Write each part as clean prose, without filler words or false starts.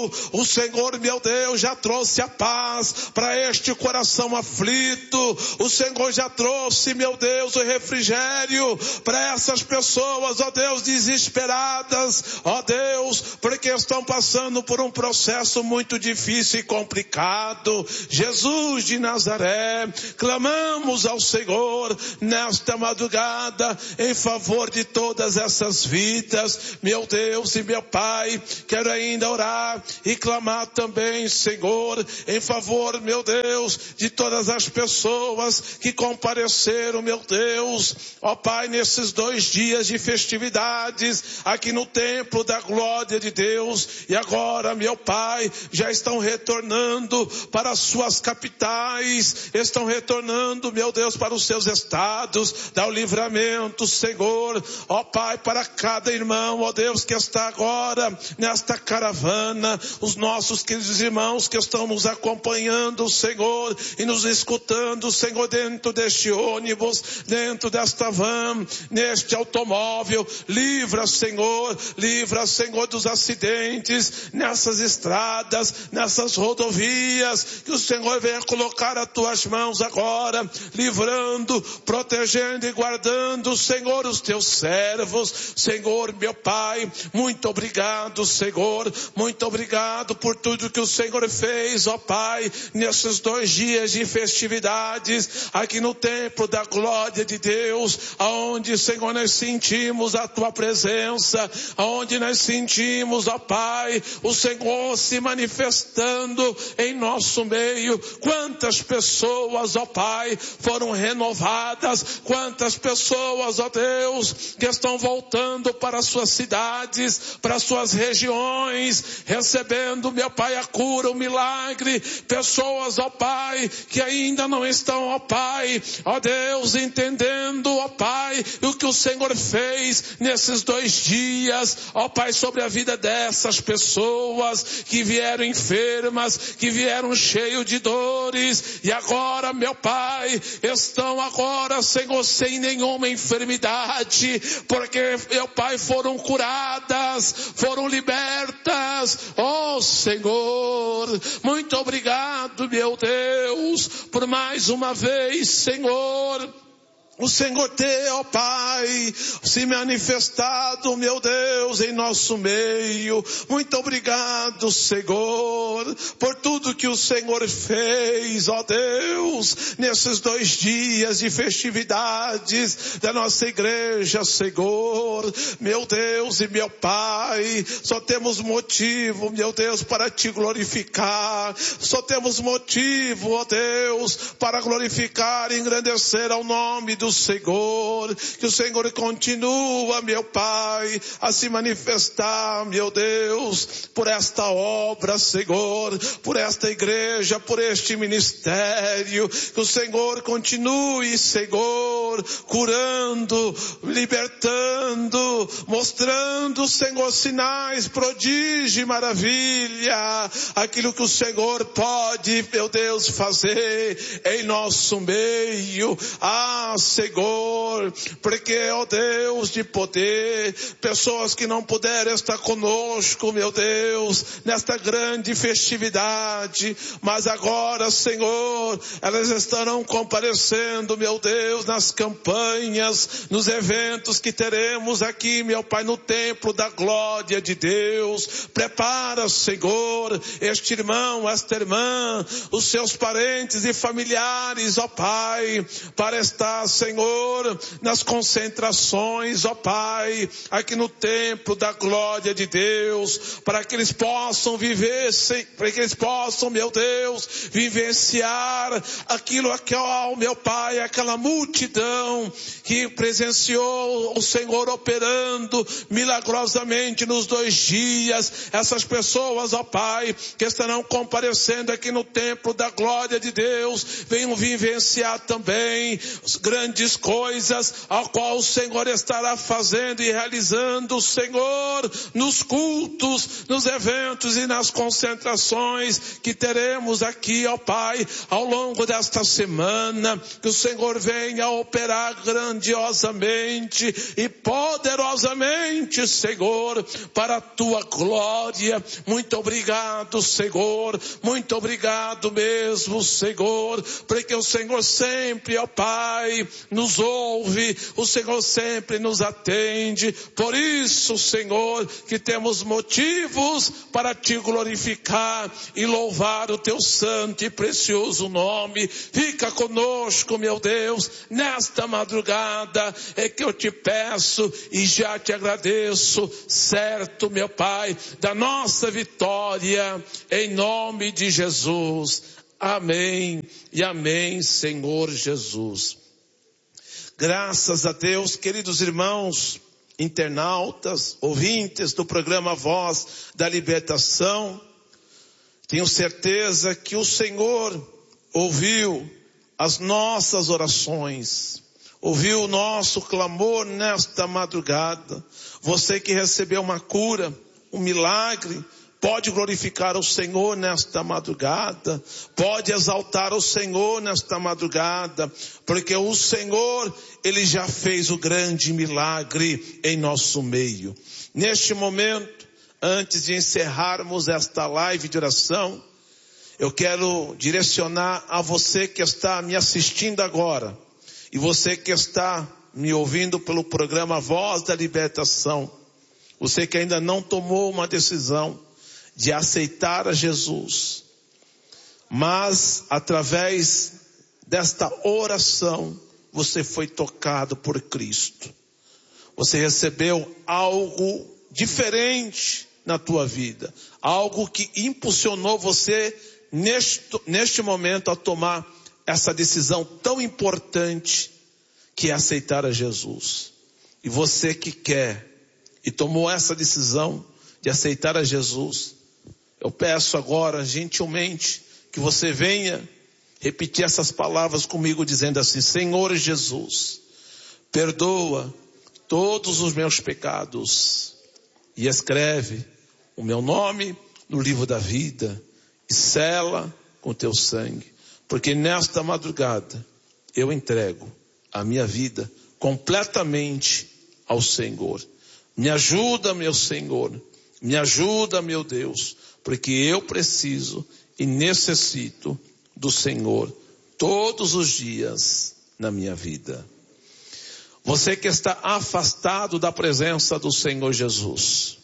o Senhor, meu Deus, já trouxe a paz para este coração aflito. O Senhor já trouxe, meu Deus, o refrigério para essas pessoas, ó Deus, desesperadas, ó Deus, porque estão passando por um processo muito difícil e complicado. Jesus de Nazaré, clamamos ao Senhor nesta madrugada em favor de todas essas vidas, meu Deus e meu Pai. Quero ainda orar e clamar também, Senhor, em favor, meu Deus, de todas as pessoas que compareceram, meu Deus, ó Pai, nesses 2 dias de festividades aqui no templo da glória de Deus, e agora, meu Pai, já estão retornando para as suas capitais, estão retornando, meu Deus, para os seus estados. Dá o livramento, Senhor, ó Pai, para cada irmão, ó Deus, que está agora nesta caravana, os nossos queridos irmãos que estão nos acompanhando, Senhor, e nos escutando, Senhor, dentro deste ônibus, dentro desta van, neste automóvel. Livra, Senhor, dos acidentes nessas estradas, nessas rodovias, que o Senhor venha colocar as tuas mãos agora, livrando, protegendo e guardando, Senhor, os teus servos. Senhor, meu Pai, muito obrigado, Senhor, muito obrigado por tudo que o Senhor fez, ó Pai, nesses 2 dias de festividades aqui no templo da glória de Deus, aonde, Senhor, nós sentimos a tua presença, aonde nós sentimos, ó Pai, o Senhor se manifestando em nosso meio. Quantas pessoas, ó Pai, foram renovadas, quantas pessoas, ó Deus, que estão voltando para suas cidades, para suas regiões, recebendo, meu Pai, a cura, o milagre. Pessoas, ó Pai, que ainda não estão, ó Pai, ó Deus, entendendo, ó Pai, o que o Senhor fez nesses 2 dias, ó Pai, sobre a vida dessas pessoas que vieram enfermas, que vieram cheios de dores, e agora, meu Pai, estão agora, Senhor, sem nenhuma enfermidade, porque, meu Pai, foram curadas, foram libertas. Ó Senhor, muito obrigado, meu Deus, por mais uma vez, Senhor, o Senhor ter, ó Pai, se manifestado, meu Deus, em nosso meio. Muito obrigado, Senhor, por tudo que o Senhor fez, ó Deus, nesses 2 dias de festividades da nossa igreja, Senhor. Meu Deus e meu Pai, só temos motivo, meu Deus, para te glorificar. Só temos motivo, ó Deus, para glorificar e engrandecer ao nome do Senhor. Que o Senhor continua, meu Pai, a se manifestar, meu Deus, por esta obra, Senhor, por esta igreja, por este ministério. Que o Senhor continue, Senhor, curando, libertando, mostrando, Senhor, sinais, prodígio e maravilha, aquilo que o Senhor pode, meu Deus, fazer em nosso meio. Senhor, porque, ó Deus de poder, pessoas que não puderam estar conosco, meu Deus, nesta grande festividade, mas agora, Senhor, elas estarão comparecendo, meu Deus, nas campanhas, nos eventos que teremos aqui, meu Pai, no templo da glória de Deus. Prepara, Senhor, este irmão, esta irmã, os seus parentes e familiares, ó Pai, para estar, Senhor, nas concentrações, ó Pai, aqui no templo da glória de Deus, para que eles possam viver, para que eles possam, meu Deus, vivenciar aquilo que, ó meu Pai, aquela multidão que presenciou o Senhor operando milagrosamente nos 2 dias, essas pessoas, ó Pai, que estarão comparecendo aqui no templo da glória de Deus, venham vivenciar também as grandes coisas ao qual o Senhor estará fazendo e realizando, Senhor, nos cultos, nos eventos e nas concentrações que teremos aqui, ó Pai, ao longo desta semana. Que o Senhor venha operar operará grandiosamente e poderosamente, Senhor, para a tua glória. Muito obrigado, Senhor, muito obrigado mesmo, Senhor, porque o Senhor sempre, ó Pai, nos ouve, o Senhor sempre nos atende. Por isso, Senhor, que temos motivos para te glorificar e louvar o teu santo e precioso nome. Fica conosco, meu Deus, nesta madrugada é que eu te peço e já te agradeço, certo, meu Pai, da nossa vitória, em nome de Jesus. Amém e amém, Senhor Jesus. Graças a Deus, queridos irmãos, internautas, ouvintes do programa Voz da Libertação, tenho certeza que o Senhor ouviu as nossas orações, ouviu o nosso clamor nesta madrugada. Você que recebeu uma cura, um milagre, pode glorificar o Senhor nesta madrugada, pode exaltar o Senhor nesta madrugada, porque o Senhor, Ele já fez o grande milagre em nosso meio. Neste momento, antes de encerrarmos esta live de oração, eu quero direcionar a você que está me assistindo agora, e você que está me ouvindo pelo programa Voz da Libertação, você que ainda não tomou uma decisão de aceitar a Jesus, mas através desta oração você foi tocado por Cristo. Você recebeu algo diferente na tua vida, algo que impulsionou você neste momento a tomar essa decisão tão importante que é aceitar a Jesus. E você que quer e tomou essa decisão de aceitar a Jesus, eu peço agora, gentilmente, que você venha repetir essas palavras comigo, dizendo assim: Senhor Jesus, perdoa todos os meus pecados e escreve o meu nome no livro da vida e sela com teu sangue, porque nesta madrugada eu entrego a minha vida completamente ao Senhor. Me ajuda, meu Senhor, me ajuda, meu Deus, porque eu preciso e necessito do Senhor todos os dias na minha vida. Você que está afastado da presença do Senhor Jesus,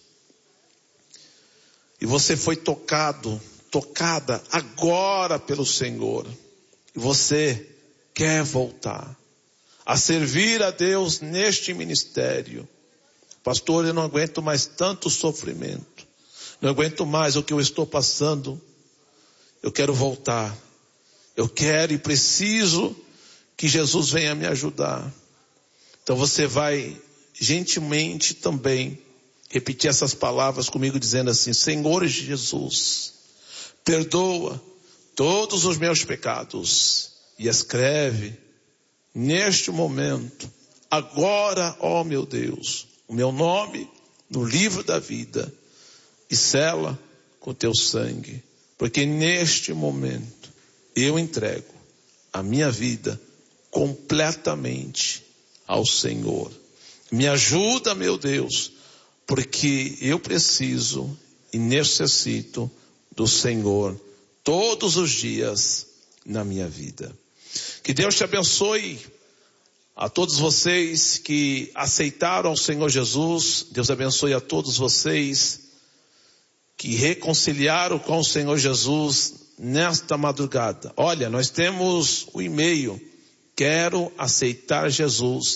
e você foi tocada agora pelo Senhor, e você quer voltar a servir a Deus neste ministério. Pastor, eu não aguento mais tanto sofrimento, não aguento mais o que eu estou passando, eu quero voltar, eu quero e preciso que Jesus venha me ajudar. Então você vai gentilmente também repetir essas palavras comigo, dizendo assim: Senhor Jesus, perdoa todos os meus pecados e escreve neste momento, agora, ó meu Deus, o meu nome no livro da vida e sela com teu sangue, porque neste momento eu entrego a minha vida completamente ao Senhor. Me ajuda, meu Deus, porque eu preciso e necessito do Senhor todos os dias na minha vida. Que Deus te abençoe. A todos vocês que aceitaram o Senhor Jesus, Deus abençoe a todos vocês que reconciliaram com o Senhor Jesus nesta madrugada. Olha, nós temos o e-mail, quero aceitar Jesus,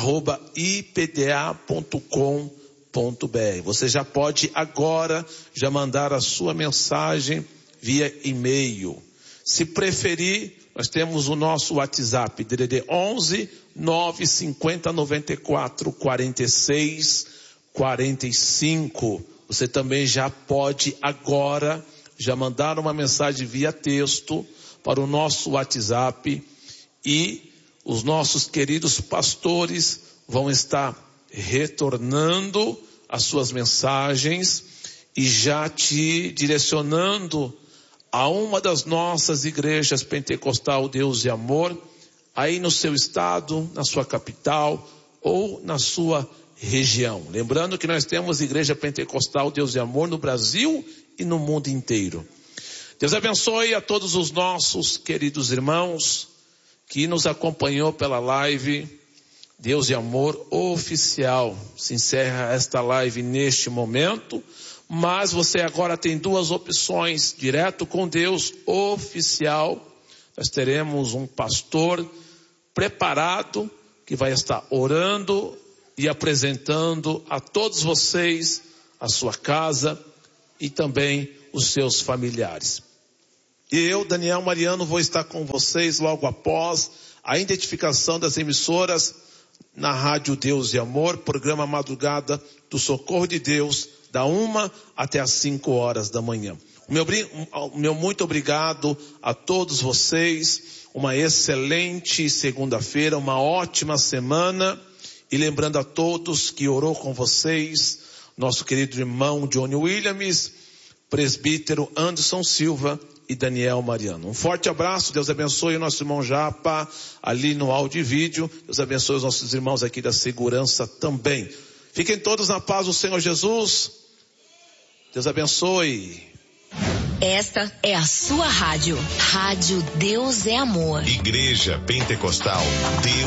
@ipda.com.br. Você já pode agora já mandar a sua mensagem via e-mail. Se preferir, nós temos o nosso WhatsApp, DDD 11 950 94 46 45. Você também já pode agora já mandar uma mensagem via texto para o nosso WhatsApp, e os nossos queridos pastores vão estar retornando as suas mensagens e já te direcionando a uma das nossas igrejas pentecostal Deus e Amor, aí no seu estado, na sua capital ou na sua região. Lembrando que nós temos Igreja Pentecostal Deus e Amor no Brasil e no mundo inteiro. Deus abençoe a todos os nossos queridos irmãos que nos acompanhou pela live Deus e Amor oficial. Se encerra esta live neste momento, mas você agora tem duas opções: direto com Deus oficial. Nós teremos um pastor preparado que vai estar orando e apresentando a todos vocês a sua casa e também os seus familiares. E eu, Daniel Mariano, vou estar com vocês logo após a identificação das emissoras na Rádio Deus e Amor, programa Madrugada do Socorro de Deus, da 1 até as 5 horas da manhã. O meu muito obrigado a todos vocês, uma excelente segunda-feira, uma ótima semana, e lembrando a todos que orou com vocês, nosso querido irmão Johnny Williams, presbítero Anderson Silva e Daniel Mariano. Um forte abraço, Deus abençoe o nosso irmão Japa ali no áudio e vídeo, Deus abençoe os nossos irmãos aqui da segurança também. Fiquem todos na paz do Senhor Jesus, Deus abençoe. Esta é a sua rádio, Rádio Deus é Amor. Igreja Pentecostal Deus